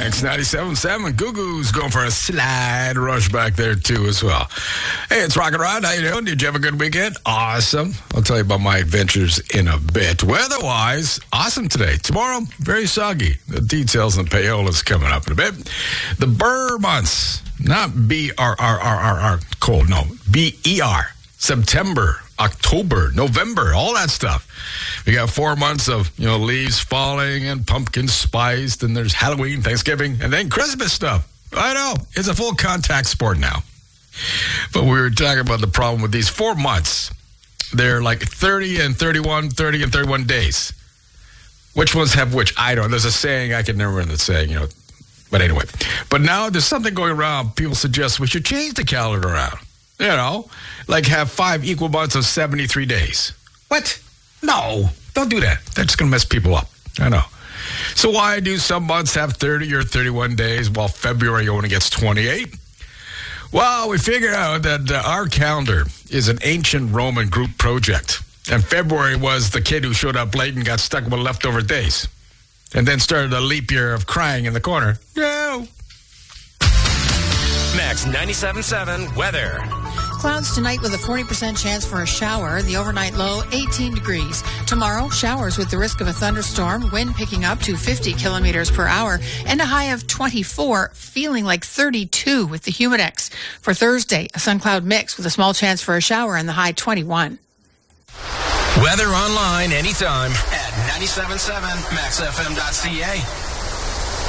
Max 97.7. Gugu's going for a slide rush back there, too, as well. Hey, it's Rock and Rod. How you doing? Did you have a good weekend? Awesome. I'll tell you about my adventures in a bit. Weather-wise, awesome today. Tomorrow, very soggy. The details on payolas coming up in a bit. The Burr months, not B-R-R-R-R-R, cold, no, B-E-R. September, October, November, all that stuff. We got 4 months of, leaves falling and pumpkin spiced, and there's Halloween, Thanksgiving, and then Christmas stuff. I know. It's a full contact sport now. But we were talking about the problem with these 4 months. They're like 30 and 31 days. Which ones have which? I don't know. There's a saying, I can never remember the saying, But anyway. But now there's something going around. People suggest we should change the calendar around. Like have 5 equal months of 73 days. What? No, don't do that. That's going to mess people up. I know. So why do some months have 30 or 31 days while February only gets 28? Well, we figured out that our calendar is an ancient Roman group project. And February was the kid who showed up late and got stuck with leftover days. And then started a leap year of crying in the corner. No. Max 97.7 weather. Clouds tonight with a 40% chance for a shower. The overnight low, 18 degrees. Tomorrow, showers with the risk of a thunderstorm. Wind picking up to 50 kilometers per hour. And a high of 24, feeling like 32 with the Humidex. For Thursday, a sun cloud mix with a small chance for a shower and the high 21. Weather online anytime at 97.7maxfm.ca.